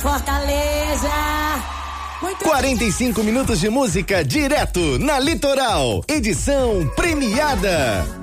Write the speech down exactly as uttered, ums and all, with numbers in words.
Fortaleza. Muito quarenta e cinco minutos de música direto na Litoral. Edição premiada.